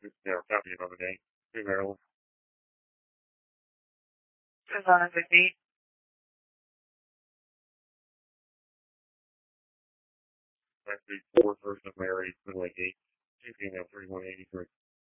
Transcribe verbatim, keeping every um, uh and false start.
This is our copy of the day. Hey, Maryland. two thousand fifteen. Last week, four person of Mary, Middle Lake eight, two female, thirty-one eighty-three.